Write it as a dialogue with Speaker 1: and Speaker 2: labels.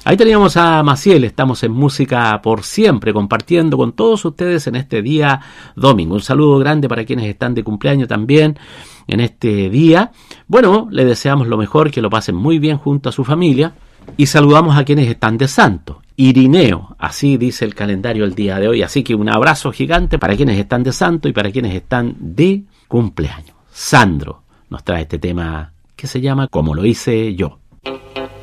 Speaker 1: Ahí teníamos a Maciel, estamos en Música por Siempre, compartiendo con todos ustedes en este día domingo. Un saludo grande para quienes están de cumpleaños también en este día. Bueno, le deseamos lo mejor, que lo pasen muy bien junto a su familia. Y saludamos a quienes están de santo. Irineo, así dice el calendario el día de hoy. Así que un abrazo gigante para quienes están de santo y para quienes están de cumpleaños. Sandro nos trae este tema que se llama Como lo hice yo.